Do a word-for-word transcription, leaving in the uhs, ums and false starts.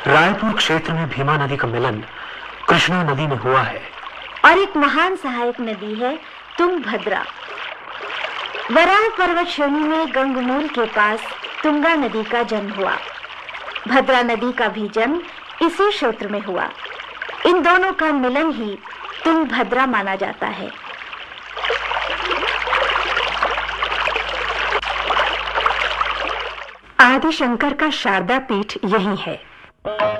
रायपुर क्षेत्र में भीमा नदी का मिलन कृष्णा नदी में हुआ है। और एक महान सहायक नदी है तुंगभद्रा। वराह पर्वत श्रेणी में गंगमूल के पास तुंगा नदी का जन्म हुआ। भद्रा नदी का भी जन्म इसी क्षेत्र में हुआ। इन दोनों का मिलन ही तुंगभद्रा माना जाता है। आदि शंकर का शारदा पीठ यही है।